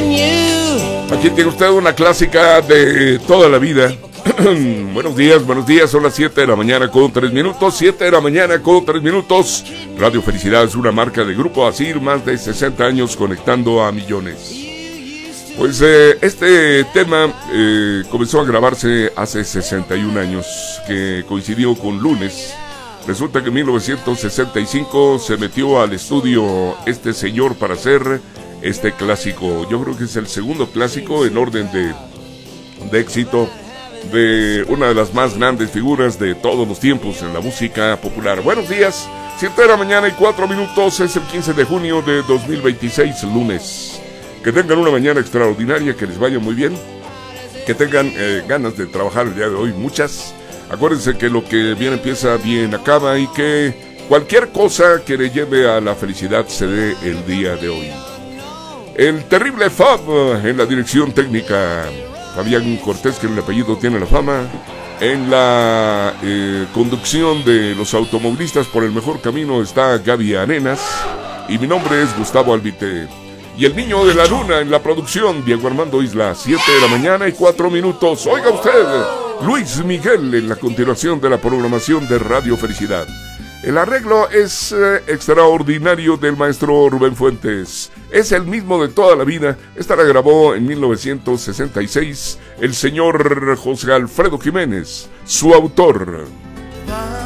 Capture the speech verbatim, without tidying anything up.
Aquí tiene usted una clásica de toda la vida. Buenos días, buenos días, son las siete de la mañana con tres minutos, siete de la mañana con tres minutos. Radio Felicidad es una marca de Grupo Asir, más de sesenta años conectando a millones. Pues eh, este tema eh, comenzó a grabarse hace sesenta y un años, que coincidió con lunes. Resulta que en mil novecientos sesenta y cinco se metió al estudio este señor para hacer este clásico. Yo creo que es el segundo clásico en orden de, de éxito de una de las más grandes figuras de todos los tiempos en la música popular. Buenos días, siete de la mañana y cuatro minutos, es el quince de junio de dos mil veintiséis, lunes. Que tengan una mañana extraordinaria, que les vaya muy bien, que tengan eh, ganas de trabajar el día de hoy, muchas. Acuérdense que lo que bien empieza, bien acaba, y que cualquier cosa que le lleve a la felicidad se dé el día de hoy. El terrible Fab en la dirección técnica, Fabián Cortés, que el apellido tiene la fama. En la eh, conducción de los automovilistas por el mejor camino está Gaby Arenas, y mi nombre es Gustavo Albite. Y el niño de la luna en la producción, Diego Armando Isla, siete de la mañana y cuatro minutos. Oiga usted, Luis Miguel en la continuación de la programación de Radio Felicidad. El arreglo es eh, extraordinario del maestro Rubén Fuentes. Es el mismo de toda la vida. Esta la grabó en mil novecientos sesenta y seis el señor José Alfredo Jiménez, su autor.